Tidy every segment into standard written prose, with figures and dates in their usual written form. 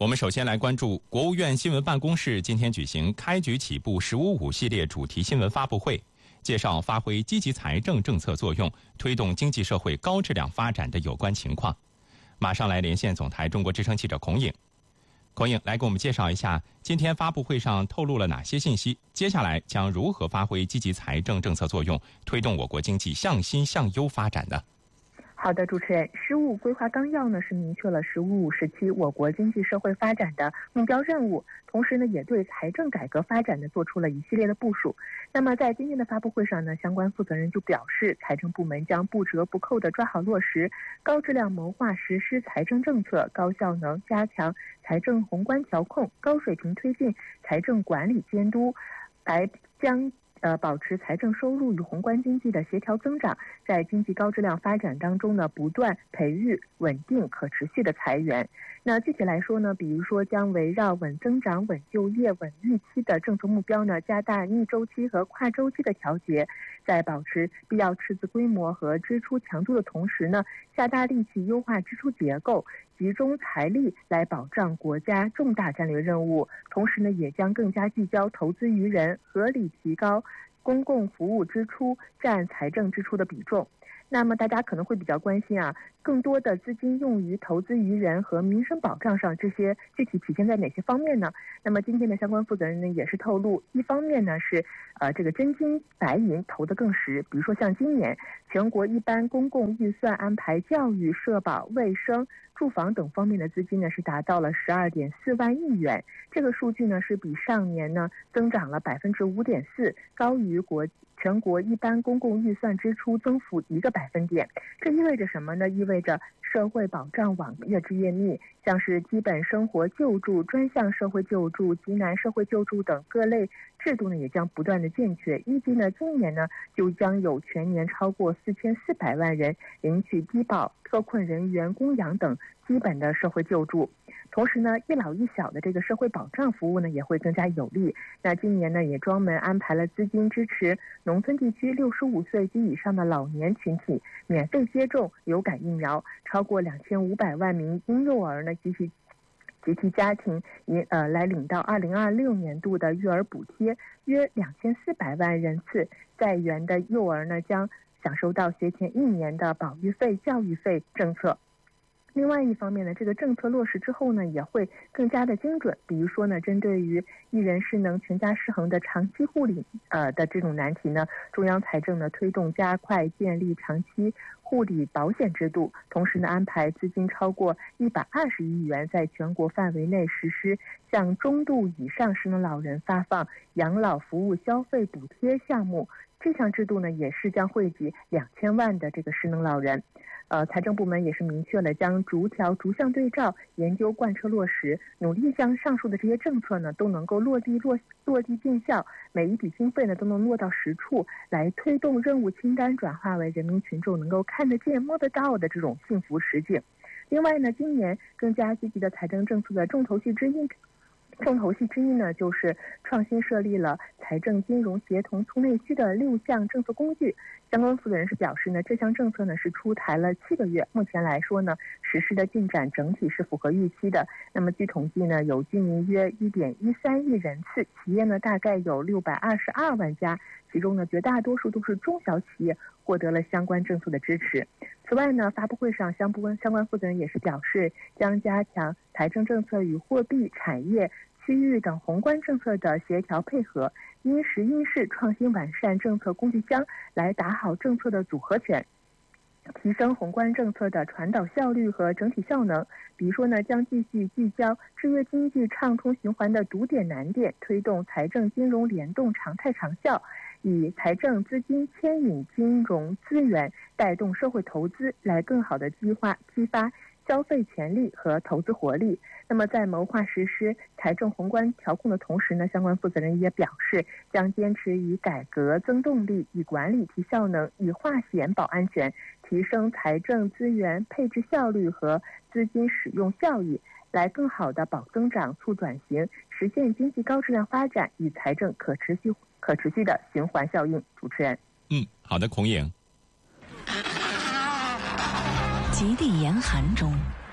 我们首先来关注国务院新闻办公室今天举行开局起步“15+5”系列主题新闻发布会，介绍发挥积极财政政策作用，推动经济社会高质量发展的有关情况。马上来连线总台中国之声记者孔颖。孔颖，来给我们介绍一下今天发布会上透露了哪些信息，接下来将如何发挥积极财政政策作用，推动我国经济向新向优发展呢？ 好的，主持人，“15+5”规划纲要呢是明确了“15+5”时期我国经济社会发展的目标任务，同时呢也对财政改革发展呢做出了一系列的部署。那么在今天的发布会上呢，相关负责人就表示，财政部门将不折不扣地抓好落实高质量谋划实施财政政策，高效能加强财政宏观调控，高水平推进财政管理监督，将保持财政收入与宏观经济的协调增长，在经济高质量发展当中呢，不断培育稳定可持续的财源。那具体来说呢，比如说将围绕稳增长、稳就业、稳预期的政策目标呢，加大逆周期和跨周期的调节，在保持必要赤字规模和支出强度的同时呢，下大力气优化支出结构，集中财力来保障国家重大战略任务。同时呢，也将更加聚焦投资于人，合理提高公共服务支出占财政支出的比重。那么大家可能会比较关心更多的资金用于投资于人和民生保障上，这些具体体现在哪些方面呢？那么今天的相关负责人呢也是透露，一方面呢是这个真金白银投得更实，比如说像今年全国一般公共预算安排教育、社保、卫生、住房等方面的资金呢是达到了12.4万亿元，这个数据呢是比上年呢增长了5.4%，高于全国一般公共预算支出增幅1个百分点。这意味着什么呢？意味着社会保障网越织越密，像是基本生活救助、专项社会救助、急难社会救助等各类制度呢也将不断的健全。预计呢今年呢就将有全年超过4400万人领取低保、特困人员供养等基本的社会救助。同时呢，一老一小的这个社会保障服务呢也会更加有力。那今年呢也专门安排了资金支持农村地区65岁及以上的老年群体免费接种流感疫苗，超过2500万名婴幼儿呢及其家庭来领到2026年度的育儿补贴，约2400万人次在园的幼儿呢将享受到学前1年的保育费、教育费政策。另外一方面呢，这个政策落实之后呢，也会更加的精准。比如说呢，针对于一人失能、全家失衡的长期护理的这种难题呢，中央财政呢推动加快建立长期护理保险制度，同时呢安排资金超过120亿元，在全国范围内实施向中度以上失能老人发放养老服务消费补贴项目。这项制度呢，也是将惠及2000万的这个失能老人。财政部门也是明确了将逐条逐项对照研究贯彻落实，努力将上述的这些政策呢都能够落地见效，每一笔经费呢都能落到实处，来推动任务清单转化为人民群众能够看得见摸得到的这种幸福实景。另外呢，今年更加积极的财政政策的重头戏之一呢，就是创新设立了财政金融协同促内需的6项政策工具。相关负责人是表示呢，这项政策呢是出台了7个月，目前来说呢，实施的进展整体是符合预期的。那么据统计呢，有居民约1.13亿人次，企业呢大概有622万家，其中呢绝大多数都是中小企业获得了相关政策的支持。此外呢，发布会上相关负责人也是表示，将加强财政政策与货币、产业、区域等宏观政策的协调配合，因时因势创新完善政策工具箱，来打好政策的组合拳，提升宏观政策的传导效率和整体效能。比如说呢，将继续聚焦制约经济畅通循环的堵点难点，推动财政金融联动常态长效，以财政资金牵引金融资源，带动社会投资，来更好的激发消费潜力和投资活力。那么在谋划实施财政宏观调控的同时呢，相关负责人也表示，将坚持以改革增动力，以管理提效能，以化险保安全，提升财政资源配置效率和资金使用效益，来更好的保增长、促转型，实现经济高质量发展与财政可持续的循环效应。主持人， 好的，孔颖。 极地严寒中，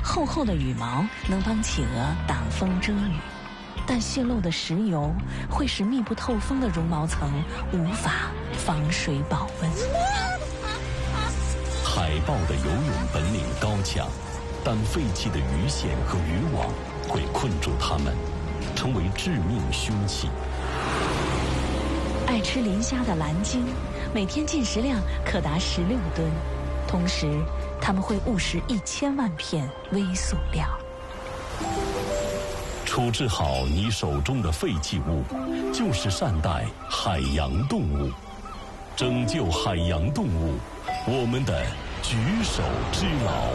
厚厚的羽毛能帮企鹅挡风遮雨，但泄漏的石油会使密不透风的绒毛层无法防水保温。 海豹的游泳本领高强，但废弃的鱼线和渔网会困住它们，成为致命凶器。 爱吃磷虾的蓝鲸，每天进食量可达16吨，同时它们会误食1000万片微塑料。 处置好你手中的废弃物，就是善待海洋动物，拯救海洋动物，我们的举手之劳。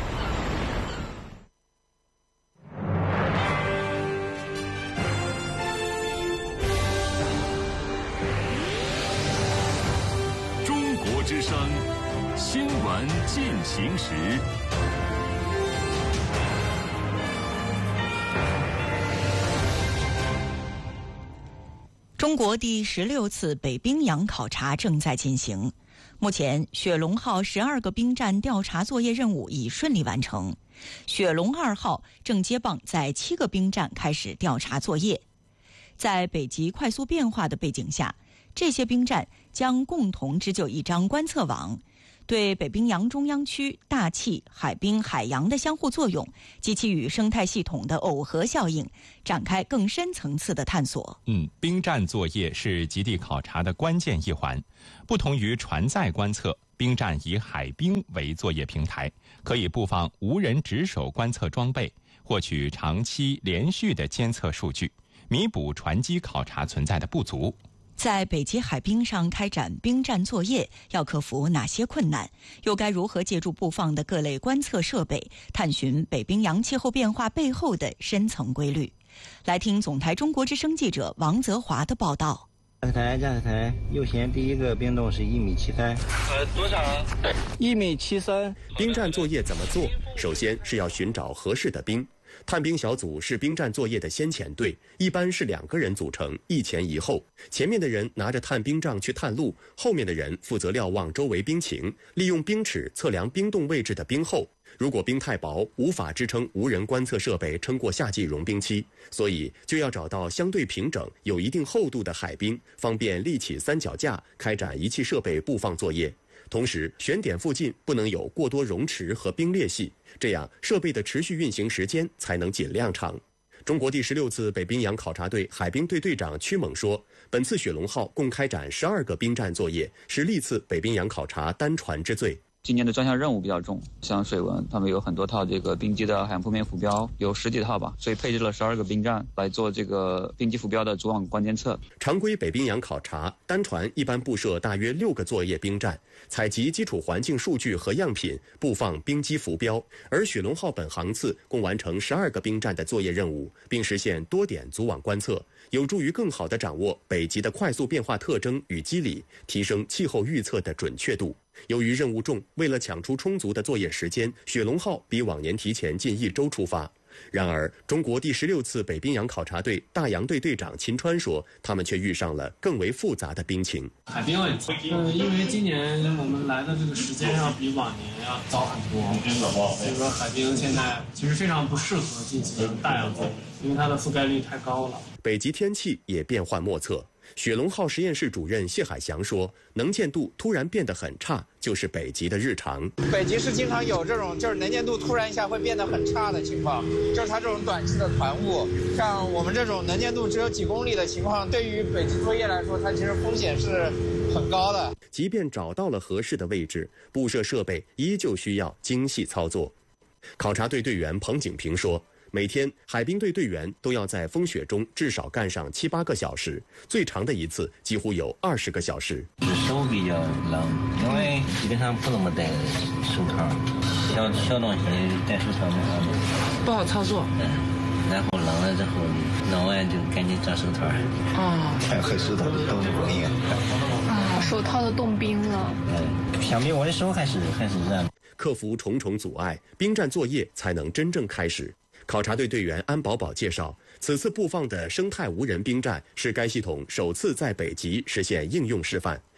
中国之声新闻进行时。 中国第16次北冰洋考察正在进行，目前雪龙号12个冰站调查作业任务已顺利完成，雪龙2号正接棒在7个冰站开始调查作业。在北极快速变化的背景下，这些冰站将共同织就一张观测网，对北冰洋中央区大气、海冰、海洋的相互作用及其与生态系统的耦合效应展开更深层次的探索。 冰站作业是极地考察的关键一环。不同于船载观测，冰站以海冰为作业平台，可以布放无人值守观测装备，获取长期连续的监测数据，弥补船机考察存在的不足。 在北极海冰上开展冰站作业，要克服哪些困难？又该如何借助布放的各类观测设备，探寻北冰洋气候变化背后的深层规律？来听总台中国之声记者王泽华的报道。 驾驶台右舷第一个冰洞是1.73米。 多少 ？1.73米。 冰站作业怎么做？首先是要寻找合适的冰。探冰小组是冰站作业的先遣队，一般是2个人组成，一前一后。前面的人拿着探冰杖去探路，后面的人负责瞭望周围冰情，利用冰尺测量冰洞位置的冰厚。如果冰太薄，无法支撑无人观测设备撑过夏季融冰期，所以就要找到相对平整、有一定厚度的海冰，方便立起三脚架，开展仪器设备布放作业。同时，选点附近不能有过多溶池和冰裂隙，这样设备的持续运行时间才能尽量长。中国第16次北冰洋考察队海冰队队长屈猛说，本次雪龙号共开展12个冰站作业，是历次北冰洋考察单船之最。 今年的专项任务比较重，像水文，他们有很多套这个冰机的海洋铺面浮标，有10几套吧，所以配置了12个冰站来做这个冰机浮标的主网关监测。 常规北冰洋考察，单船一般布设大约6个作业冰站，采集基础环境数据和样品，布放冰机浮标。而雪龙号本航次共完成12个冰站的作业任务，并实现多点组网观测，有助于更好地掌握北极的快速变化特征与机理，提升气候预测的准确度。由于任务重，为了抢出充足的作业时间，雪龙号比往年提前近1周出发。然而，中国第16次北冰洋考察队大洋队队长秦川说，他们却遇上了更为复杂的冰情。 海冰问题，因为今年我们来的这个时间要比往年要早很多，所以说海冰现在其实非常不适合进行大洋作业，因为它的覆盖率太高了。 北极天气也变幻莫测。雪龙号实验室主任谢海翔说，能见度突然变得很差，就是北极的日常。 北极是经常有这种就是能见度突然一下会变得很差的情况，就是它这种短期的团雾，像我们这种能见度只有几公里的情况，对于北极作业来说，它其实风险是很高的。 即便找到了合适的位置，布设设备依旧需要精细操作。考察队队员彭景平说，每天海冰队队员都要在风雪中至少干上7、8个小时，最长的一次几乎有20个小时。 手比较冷，因为基本上不怎么戴手套，小东西戴手套不好操作。 然后冷了之后，弄完就赶紧扎手套。太和手套的冻冰手套都冻冰了。 相比我的手还是热。 克服重重阻碍，冰站作业才能真正开始。考察队队员安宝宝介绍，此次布放的生态无人冰站是该系统首次在北极实现应用示范。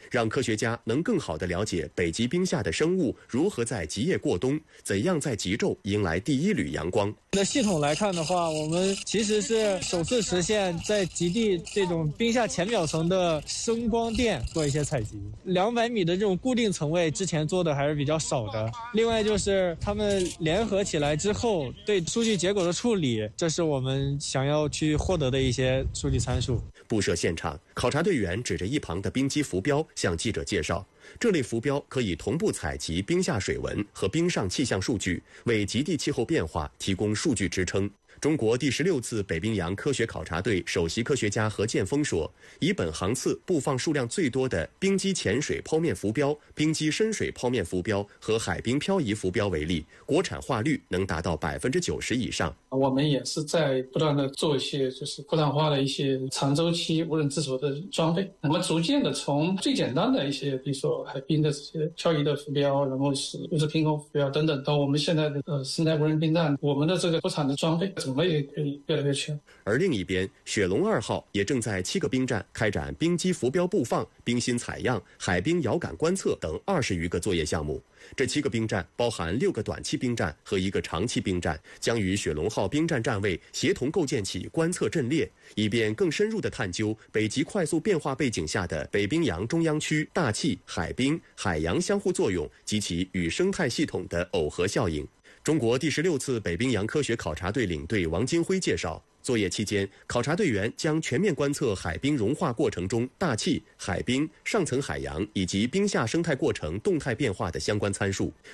让科学家能更好地了解北极冰下的生物如何在极夜过冬，怎样在极昼迎来第一缕阳光。 的系统来看的话，我们其实是首次实现在极地这种冰下浅表层的声光电做一些采集。200米的这种固定层位之前做的还是比较少的。另外就是他们联合起来之后对数据结果的处理，这是我们想要去获得的一些数据参数。 布设现场，考察队员指着一旁的冰基浮标向记者介绍，这类浮标可以同步采集冰下水文和冰上气象数据，为极地气候变化提供数据支撑。中国第16次北冰洋科学考察队首席科学家何建峰说，以本航次布放数量最多的冰基浅水剖面浮标、冰基深水剖面浮标和海冰漂移浮标为例，国产化率能达到90%以上。 我们也是在不断的做一些就是国产化的一些长周期无人自主的装备，我们逐渐的从最简单的一些比如说海冰的这些漂移的浮标，然后是物质平衡浮标等等，到我们现在的生态无人冰站，我们的这个国产的装备种类也可以越来越全。 而另一边，雪龙2号也正在7个冰站开展冰基浮标布放、冰芯采样、海冰遥感观测等20余个作业项目。这7个冰站包含6个短期冰站和1个长期冰站，将与雪龙号冰站站位协同构建起观测阵列，以便更深入地探究北极快速变化背景下的北冰洋中央区大气、海冰、海洋相互作用及其与生态系统的耦合效应。中国第16次北冰洋科学考察队领队王金辉介绍，作业期间，考察队员将全面观测海冰融化过程中大气、海冰、上层海洋以及冰下生态过程动态变化的相关参数，